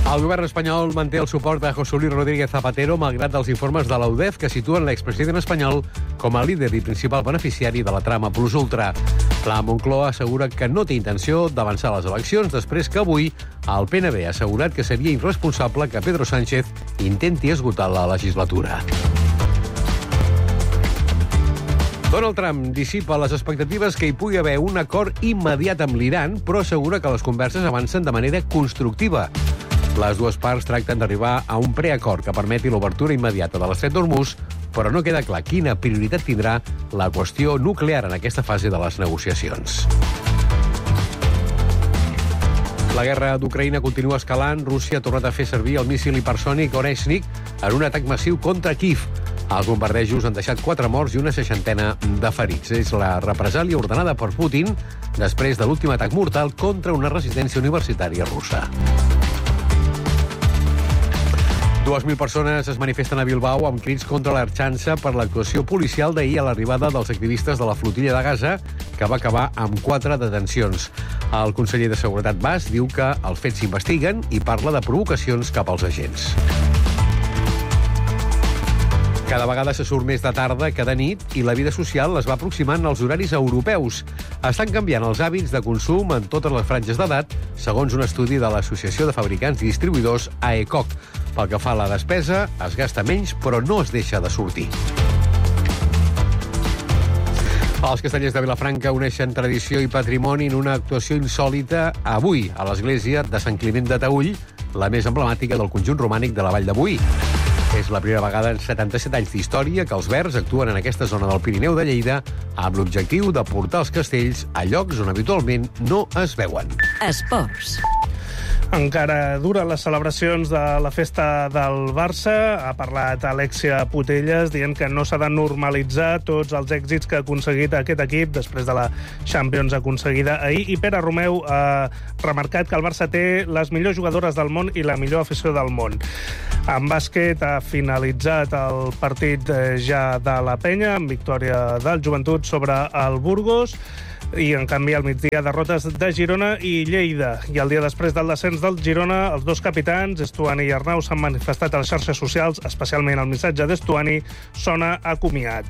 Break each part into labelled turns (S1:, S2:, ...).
S1: El govern espanyol manté el suport a José Luis Rodríguez Zapatero malgrat els informes de la UDEF que situen l'expresident espanyol com a líder i principal beneficiari de la trama Plus Ultra. La Moncloa assegura que no té intenció d'avançar les eleccions després que avui el PNB ha assegurat que seria irresponsable que Pedro Sánchez intenti esgotar la legislatura. Donald Trump dissipa les expectatives que hi pugui haver un acord immediat amb l'Iran, però assegura que les converses avancen de manera constructiva. Les dues parts tracten d'arribar a un preacord que permeti l'obertura immediata de l'estret d'Hormuz, però no queda clar quina prioritat tindrà la qüestió nuclear en aquesta fase de les negociacions. La guerra d'Ucraïna continua escalant. Rússia ha tornat a fer servir el míssil hipersònic Oreshnik en un atac massiu contra Kíev. Els bombardejos han deixat 4 morts i una 60 de ferits. És la represàlia ordenada per Putin després de l'últim atac mortal contra una residència universitària russa. 2.000 persones es manifesten a Bilbao amb crits contra l'Ertzaintza per l'actuació policial d'ahir a l'arribada dels activistes de la flotilla de Gaza, que va acabar amb 4 detencions. El conseller de Seguretat Basc diu que els fets s'investiguen i parla de provocacions cap als agents. Cada vegada se surt més de tarda que de nit i la vida social es va aproximant als horaris europeus. Estan canviant els hàbits de consum en totes les franges d'edat, segons un estudi de l'Associació de Fabricants i Distribuïdors AECOC. Pel que fa a la despesa, es gasta menys, però no es deixa de sortir. Els castellers de Vilafranca uneixen tradició i patrimoni en una actuació insòlita avui a l'església de Sant Climent de Taüll, la més emblemàtica del conjunt romànic de la Vall de Boí. És la primera vegada en 77 anys d'història que els Verds actuen en aquesta zona del Pirineu de Lleida amb l'objectiu de portar els castells a llocs on habitualment no es veuen.
S2: Esports.
S3: Encara duren les celebracions de la festa del Barça. Ha parlat Alexia Putellas dient que no s'ha de normalitzar tots els èxits que ha aconseguit aquest equip després de la Champions aconseguida ahir. I Pere Romeu ha remarcat que el Barça té les millors jugadores del món i la millor afició del món. En bàsquet ha finalitzat el partit ja de la Penya amb victòria del Joventut sobre el Burgos. I, en canvi, al migdia, derrotes de Girona i Lleida. I el dia després del descens del Girona, els dos capitans, Estuani i Arnau, s'han manifestat a les xarxes socials, especialment el missatge d'Estuani sona a comiat.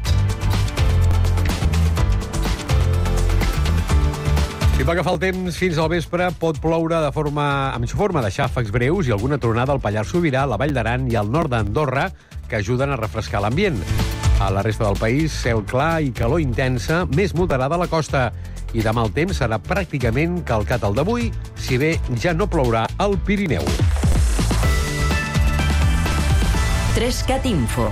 S1: I pel que fa el temps, fins al vespre pot ploure amb forma de xàfecs breus i alguna tronada al Pallars Sobirà, la Vall d'Aran i al nord d'Andorra, que ajuden a refrescar l'ambient. A la resta del país, cel clar i calor intensa, més moderada a la costa. I demà el temps serà pràcticament calcat al d'avui, si bé ja no plourà al Pirineu.
S2: 3CAT Info.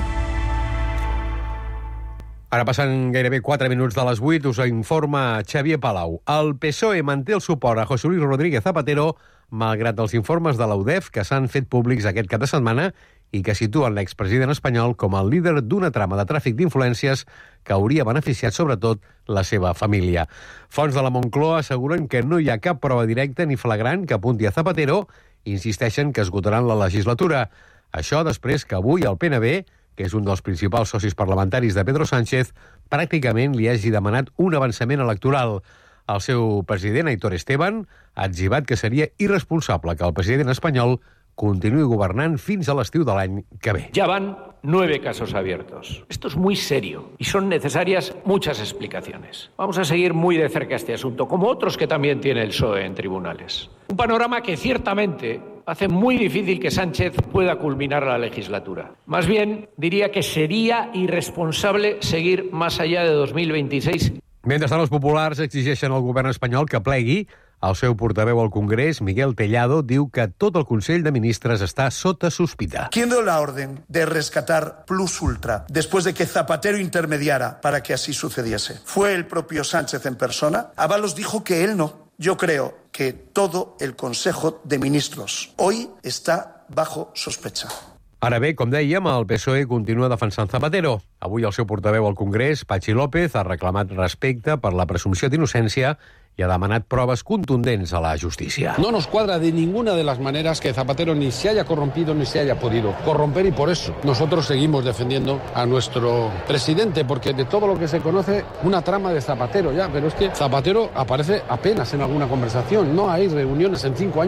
S1: Ara passen gairebé 4 minuts de les 8, us informa Xavier Palau. El PSOE manté el suport a José Luis Rodríguez Zapatero malgrat els informes de la UDEF que s'han fet públics aquest cap de setmana i que situen l'expresident espanyol com el líder d'una trama de tràfic d'influències que hauria beneficiat sobretot la seva família. Fonts de la Moncloa asseguren que no hi ha cap prova directa ni flagrant que apunti a Zapatero i insisteixen que esgotaran la legislatura. Això després que avui el PNB, que és un dels principals socis parlamentaris de Pedro Sánchez, pràcticament li hagi demanat un avançament electoral. El seu president, Aitor Esteban, ha etzibat que seria irresponsable que el president espanyol continuï gobernant fins a l'estiu de l'any que ve.
S4: Ya van 9 casos abiertos. Esto es muy serio y son necesarias muchas explicaciones. Vamos a seguir muy de cerca este asunto, como otros que también tiene el PSOE en tribunales. Un panorama que ciertamente hace muy difícil que Sánchez pueda culminar la legislatura. Más bien, diría que sería irresponsable seguir más allá de 2026.
S1: Mentrestant, els populars exigeixen al govern espanyol que plegui. El seu portaveu al Congrés, Miguel Tellado, diu que tot el Consell de Ministres està sota sospita.
S5: ¿Quién dio la orden de rescatar Plus Ultra después de que Zapatero intermediara para que así sucediese? ¿Fue el propio Sánchez en persona? Ábalos dijo que él no. Yo creo que todo el Consejo de Ministros hoy está bajo sospecha.
S1: Ara bé, com dèiem, el PSOE continua defensant Zapatero. Avui el seu portaveu al Congrés, Patxi López, ha reclamat respecte per la presumpció d'innocència y ha demanat proves contundents a la justícia.
S6: No nos cuadra de ninguna de las maneras que Zapatero ni se haya corrompido ni se haya podido corromper, y por eso nosotros seguimos defendiendo a nuestro presidente, porque de todo lo que se conoce, una trama de Zapatero ya, pero es que Zapatero aparece apenas en alguna conversación, no hay reuniones en 5 años.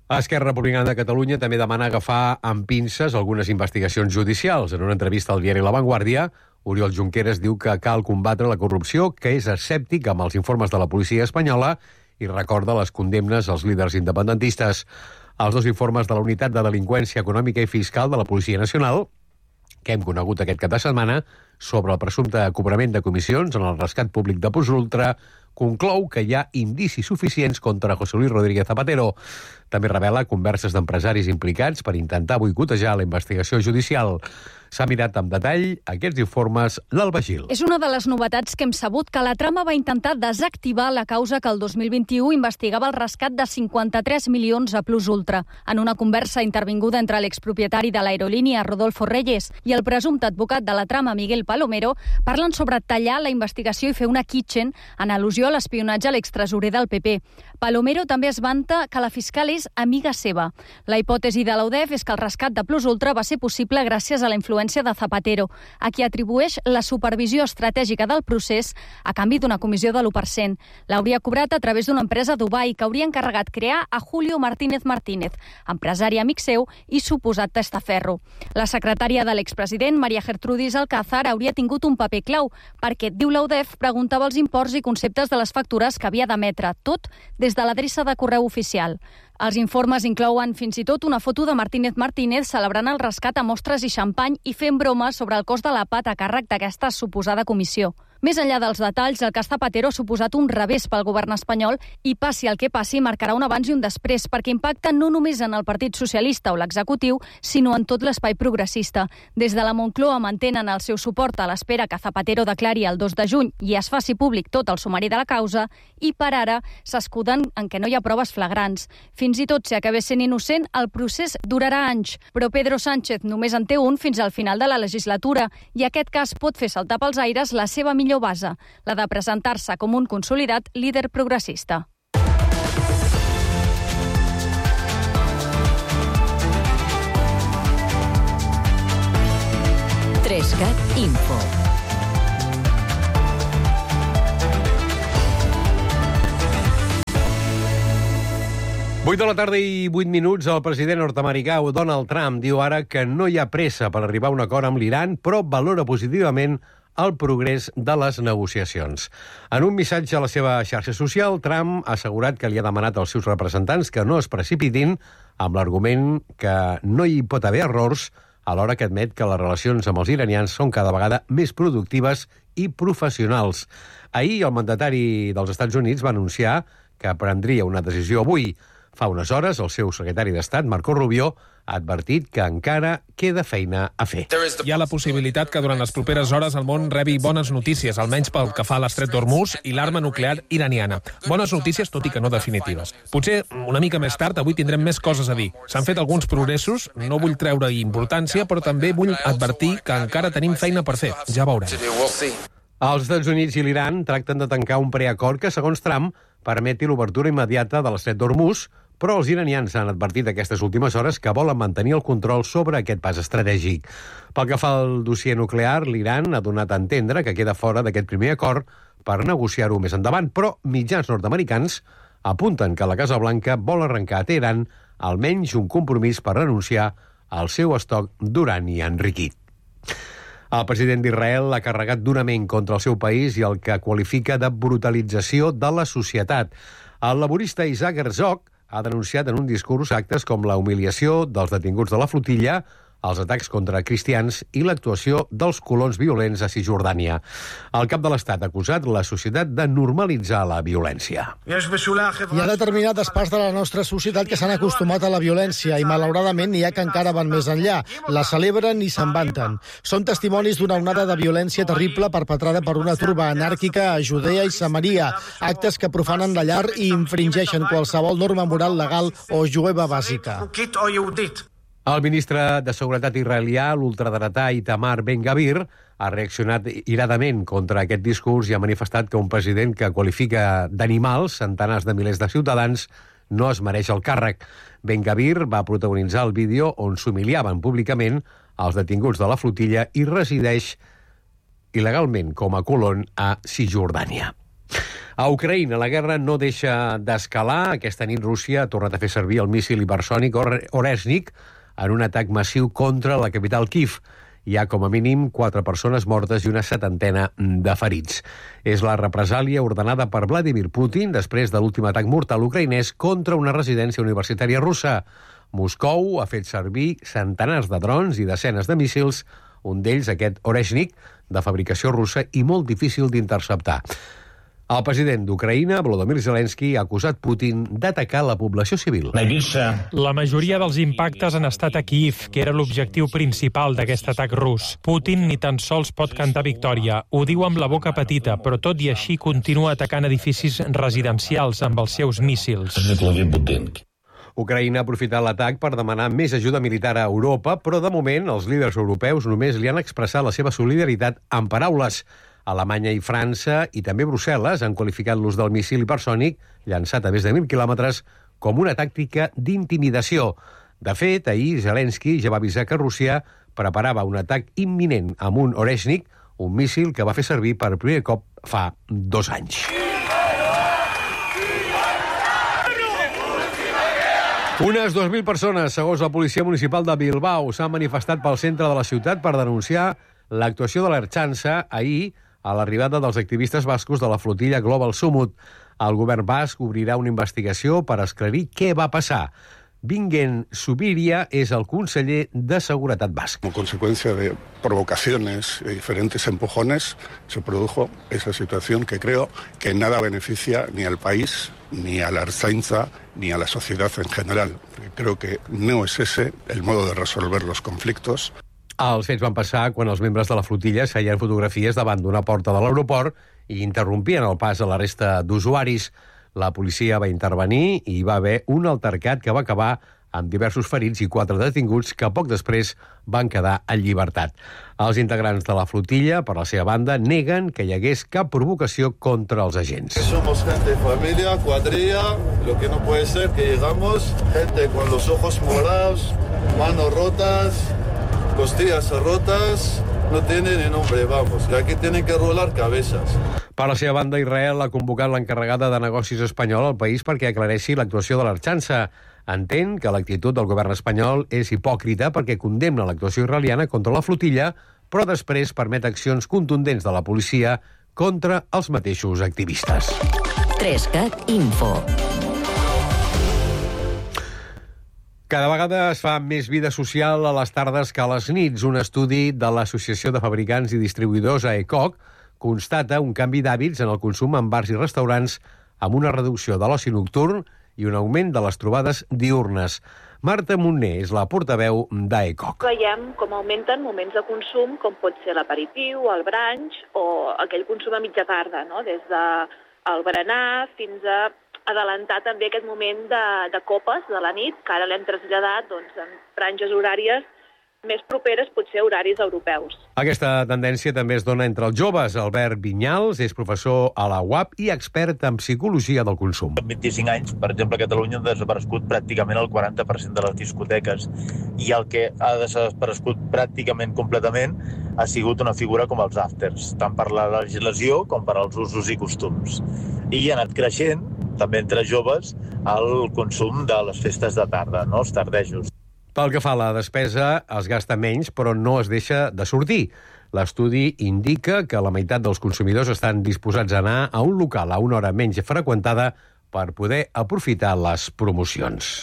S1: Esquerra Republicana de Catalunya també demana agafar amb pinces algunes investigacions judicials. En una entrevista al diari La Vanguardia, Oriol Junqueras diu que cal combatre la corrupció, que és escèptic amb els informes de la policia espanyola i recorda les condemnes als líders independentistes. Els dos informes de la Unitat de Delinqüència Econòmica i Fiscal de la Policia Nacional, que hem conegut aquest cap de setmana, sobre el presumpte cobrament de comissions en el rescat públic de Plusultra, conclou que hi ha indicis suficients contra José Luis Rodríguez Zapatero. També revela converses d'empresaris implicats per intentar boicotejar la investigació judicial. S'ha mirat amb detall aquests informes l'Alba Gil.
S7: És una de les novetats que hem sabut, que la trama va intentar desactivar la causa que el 2021 investigava el rescat de 53 milions a Plusultra. En una conversa intervinguda entre l'expropietari de l'aerolínia, Rodolfo Reyes, i el presumpte advocat de la trama, Miguel Palomero, parlen sobre tallar la investigació i fer una kitchen en al·lusió a l'espionatge a l'extresorer del PP. Palomero també es vanta que la fiscal és amiga seva. La hipòtesi de l'UDEF és que el rescat de Plusultra va ser possible gràcies a la influència de Zapatero, a qui atribueix la supervisió estratègica del procés a canvi d'una comissió de l'1%. L'hauria cobrat a través d'una empresa a Dubai que hauria encarregat crear a Julio Martínez Martínez, empresari amic seu i suposat testaferro. La secretària de l'expresident, María Gertrudis Alcázar, hauria tingut un paper clau perquè, diu l'UDEF, preguntava els imports i conceptes de les factures que havia d'emetre, tot des de l'adreça de correu oficial. Els informes inclouen fins i tot una foto de Martínez Martínez celebrant el rescat a mostres i xampany i fent bromes sobre el cost de la PAT a càrrec d'aquesta suposada comissió. Més enllà dels detalls, el cas Zapatero ha suposat un revés pel govern espanyol i, passi el que passi, marcarà un abans i un després, perquè impacta no només en el Partit Socialista o l'executiu, sinó en tot l'espai progressista. Des de la Moncloa mantenen el seu suport a l'espera que Zapatero declari el 2 de juny i es faci públic tot el sumari de la causa, i per ara s'escuden en què no hi ha proves flagrants. Fins i tot si acabés sent innocent, el procés durarà anys, però Pedro Sánchez només en té un fins al final de la legislatura, i aquest cas pot fer saltar pels aires la seva millor base, la de presentar-se com un consolidat líder progressista.
S2: Trescat Info.
S1: Vuit de la tarda i 8 minuts. El president nord-americà Donald Trump diu ara que no hi ha pressa per arribar a un acord amb l'Iran, però valora positivament el progrés de les negociacions. En un missatge a la seva xarxa social, Trump ha assegurat que li ha demanat als seus representants que no es precipitin, amb l'argument que no hi pot haver errors, alhora que admet que les relacions amb els iranians són cada vegada més productives i professionals. Ahir, el mandatari dels Estats Units va anunciar que prendria una decisió avui. Fa unes hores, el seu secretari d'Estat, Marco Rubio, ha advertit que encara queda feina a fer.
S8: Hi ha la possibilitat que durant les properes hores el món rebi bones notícies, almenys pel que fa a l'estret d'Hormuz i l'arma nuclear iraniana. Bones notícies, tot i que no definitives. Potser una mica més tard, avui tindrem més coses a dir. S'han fet alguns progressos, no vull treure importància, però també vull advertir que encara tenim feina per fer. Ja veurem.
S1: Els Estats Units i l'Iran tracten de tancar un preacord que, segons Trump, permeti l'obertura immediata de l'estret d'Hormuz, però els iranians han advertit aquestes últimes hores que volen mantenir el control sobre aquest pas estratègic. Pel que fa al dossier nuclear, l'Iran ha donat a entendre que queda fora d'aquest primer acord per negociar-ho més endavant, però mitjans nord-americans apunten que la Casa Blanca vol arrencar a Teheran almenys un compromís per renunciar al seu estoc d'urani enriquit. El president d'Israel ha carregat durament contra el seu país i el que qualifica de brutalització de la societat. El laborista Isaac Herzog ha denunciat en un discurs actes com la humiliació dels detinguts de la flotilla, els atacs contra cristians i l'actuació dels colons violents a Cisjordània. El cap de l'Estat ha acusat la societat de normalitzar la violència.
S9: Hi ha determinades parts de la nostra societat que s'han acostumat a la violència i, malauradament, n'hi ha que encara van més enllà. La celebren i se'n vanten. Són testimonis d'una onada de violència terrible perpetrada per una turba anàrquica a Judea i Samaria, actes que profanen la llar i infringeixen qualsevol norma moral legal o jueva bàsica.
S1: El ministre de Seguretat israelià, l'ultradretà Itamar Ben-Gavir, ha reaccionat iradament contra aquest discurs i ha manifestat que un president que qualifica d'animals centenars de milers de ciutadans no es mereix el càrrec. Ben-Gavir va protagonitzar el vídeo on s'humiliaven públicament els detinguts de la flotilla i resideix il·legalment com a colon a Cisjordània. A Ucraïna, la guerra no deixa d'escalar. Aquesta nit Rússia ha tornat a fer servir el míssil hipersònic Oreshnik en un atac massiu contra la capital Kyiv. Hi ha com a mínim 4 persones mortes i una 70 de ferits. És la represàlia ordenada per Vladimir Putin després de l'últim atac mortal ucraïnès contra una residència universitària russa. Moscou ha fet servir centenars de drons i desenes de míssils, un d'ells, aquest Oreshnik, de fabricació russa i molt difícil d'interceptar. El president d'Ucraïna, Volodymyr Zelensky, ha acusat Putin d'atacar la població civil.
S10: La majoria dels impactes han estat a Kyiv, que era l'objectiu principal d'aquest atac rus. Putin ni tan sols pot cantar victòria. Ho diu amb la boca petita, però tot i així continua atacant edificis residencials amb els seus míssils.
S1: Ucraïna ha aprofitat l'atac per demanar més ajuda militar a Europa, però de moment els líders europeus només li han expressat la seva solidaritat en paraules. Alemanya i França, i també Brussel·les, han qualificat l'ús del míssil hipersònic, llançat a més de 1.000 quilòmetres, com una tàctica d'intimidació. De fet, ahir Zelensky ja va avisar que Rússia preparava un atac imminent amb un Oreshnik, un míssil que va fer servir per primer cop fa 2 anys. Unes 2.000 persones, segons la policia municipal de Bilbao, s'han manifestat pel centre de la ciutat per denunciar l'actuació de l'Ertzaintza ahir a l'arribada dels activistes bascos de la flotilla Global Summit. El govern basc obrirà una investigació per esclarir què va passar. Bingen Zubiria és el conseller de Seguretat basc.
S11: Como consecuencia de provocaciones y diferentes empujones, se produjo esa situación que creo que nada beneficia ni al país, ni a la Ertzaintza, ni a la sociedad en general. Creo que no es ese el modo de resolver los conflictos.
S1: Els fets van passar quan els membres de la flotilla feien fotografies davant d'una porta de l'aeroport i interrompien el pas a la resta d'usuaris. La policia va intervenir i hi va haver un altercat que va acabar amb diversos ferits i 4 detinguts que poc després van quedar en llibertat. Els integrants de la flotilla, per la seva banda, neguen que hi hagués cap provocació contra els agents.
S12: Somos gente, familia, cuadrilla, lo que no puede ser que llegamos, gente con los ojos morados, manos rotas, costillas rotas, no tienen ni nombre, vamos, que aquí tienen que rolar cabezas.
S1: Per la seva banda, Israel ha convocat l'encarregada de negocis espanyol al país perquè aclareixi l'actuació de l'Ertzaintza. Entén que l'actitud del govern espanyol és hipòcrita perquè condemna l'actuació israeliana contra la flotilla, però després permet accions contundents de la policia contra els mateixos activistes.
S2: 3CAT Info.
S1: Cada vegada es fa més vida social a les tardes que a les nits. Un estudi de l'Associació de Fabricants i Distribuïdors AECOC constata un canvi d'hàbits en el consum en bars i restaurants amb una reducció de l'oci nocturn i un augment de les trobades diurnes. Marta Montner és la portaveu d'AECOC.
S13: Veiem com augmenten moments de consum, com pot ser l'aperitiu, el brunch o aquell consum a mitja tarda, no? Des del berenar fins a adelantar també aquest moment de copes de la nit, que ara l'hem traslladat en franges horàries més properes, potser horaris europeus.
S1: Aquesta tendència també es dona entre els joves. Albert Vinyals és professor a la UAP i expert en psicologia del consum.
S14: En 25 anys, per exemple, a Catalunya han desaparegut pràcticament el 40% de les discoteques i el que ha desaparegut pràcticament completament ha sigut una figura com els afters, tant per la legislació com per als usos i costums. I ha anat creixent, també entre joves, el consum de les festes de tarda, no? Els tardejos.
S1: Pel que fa a la despesa, es gasta menys, però no es deixa de sortir. L'estudi indica que la meitat dels consumidors estan disposats a anar a un local a una hora menys freqüentada per poder aprofitar les promocions.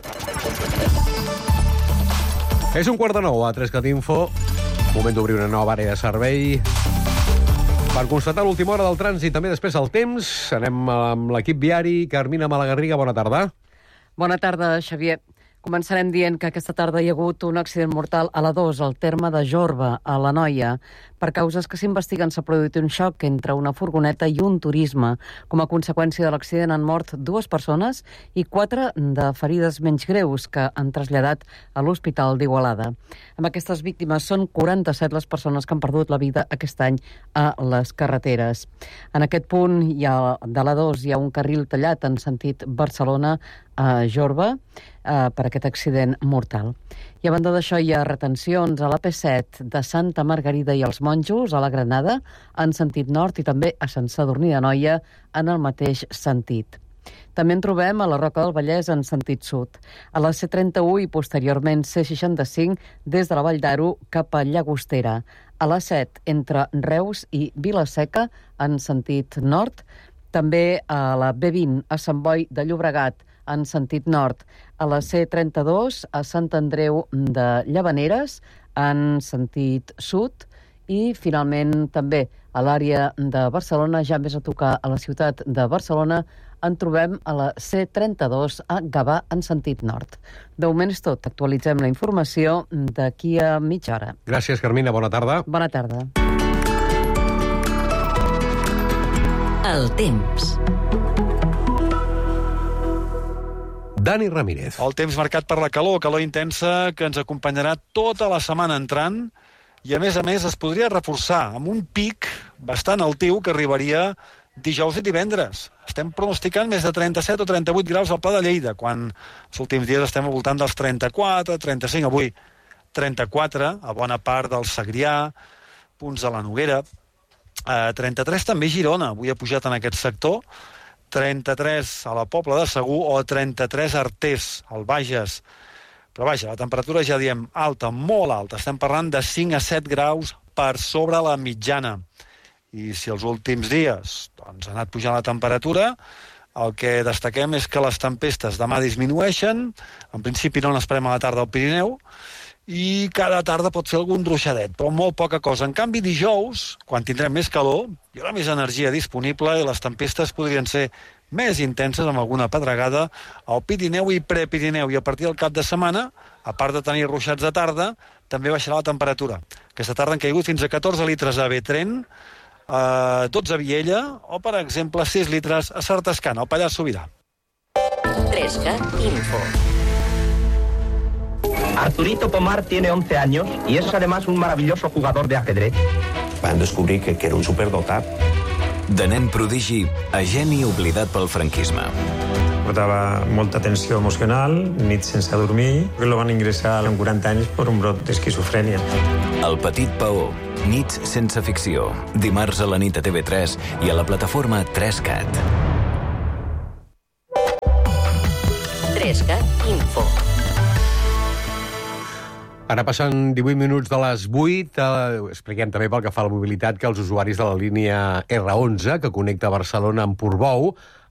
S1: És 8:45 a 3CAT Info. Moment d'obrir una nova àrea de servei. Per constatar l'última hora del trànsit, també després el temps, anem amb l'equip viari. Carmina Malagarriga, bona tarda.
S15: Bona tarda, Xavier. Començarem dient que aquesta tarda hi ha hagut un accident mortal a l'A2, al terme de Jorba, a l'Anoia. Per causes que s'investiguen s'ha produït un xoc entre una furgoneta i un turisme. Com a conseqüència de l'accident han mort 2 persones i 4 de ferides menys greus que han traslladat a l'Hospital d'Igualada. Amb aquestes víctimes són 47 les persones que han perdut la vida aquest any a les carreteres. En aquest punt de l'A2 hi ha un carril tallat en sentit Barcelona a Jorba. per aquest accident mortal. I a banda d'això hi ha retencions a l'AP7 de Santa Margarida i els Monjos, a la Granada, en sentit nord, i també a Sant Sadurní d'Anoia en el mateix sentit. També en trobem a la Roca del Vallès en sentit sud, a la C31 i posteriorment C65 des de la Vall d'Aro cap a Llagostera, a la 7 entre Reus i Vila-seca en sentit nord, també a la B20 a Sant Boi de Llobregat en sentit nord, a la C32 a Sant Andreu de Llavaneres en sentit sud i finalment també a l'àrea de Barcelona, ja més a tocar a la ciutat de Barcelona, en trobem a la C32 a Gavà en sentit nord. De moment és tot. Actualitzem la informació d'aquí a mitja hora.
S1: Gràcies, Carmina. Bona tarda.
S15: Bona tarda.
S2: El temps.
S1: Dani Ramírez.
S16: El temps marcat per la calor intensa que ens acompanyarà tota la setmana entrant i, a més, es podria reforçar amb un pic bastant altiu que arribaria dijous i divendres. Estem pronosticant més de 37 o 38 graus al Pla de Lleida, quan els últims dies estem al voltant dels 34, 35, avui 34, a bona part del Segrià, punts de la Noguera, 33 també Girona, avui ha pujat en aquest sector, 33 a la Pobla de Segur o 33 a Artés, al Bages. Però vaja, la temperatura ja diem alta, molt alta, estem parlant de 5 a 7 graus per sobre la mitjana. I si els últims dies ha anat pujant la temperatura, el que destaquem és que les tempestes demà disminueixen, en principi no n'esperem a la tarda al Pirineu, i cada tarda pot fer algun ruixadet, però molt poca cosa. En canvi, dijous, quan tindrem més calor, hi haurà més energia disponible i les tempestes podrien ser més intenses amb alguna pedregada al Pirineu i Prepirineu. I a partir del cap de setmana, a part de tenir ruixats de tarda, també baixarà la temperatura. Aquesta tarda han caigut fins a 14 litres a Betrén, 12 a Viella o, per exemple, 6 litres a Sartascana, al Pallars Sobirà.
S2: 3CAT Info.
S17: Arturito Pomar tiene 11 años y es además un maravilloso jugador de ajedrez.
S18: Van descobrir que era un superdotat.
S19: De nen prodigi a geni oblidat pel franquisme.
S20: Portava molta tensió emocional, nits sense dormir, que lo van ingressar amb 40 anys per un brot d'esquizofrènia.
S19: El petit Paó, nits sense ficció, dimarts a la nit a TV3 i a la plataforma 3CAT.
S2: 3CAT Info.
S1: Ara passen 18 minuts de les 8. Expliquem també pel que fa a la mobilitat que els usuaris de la línia R11, que connecta Barcelona amb Portbou,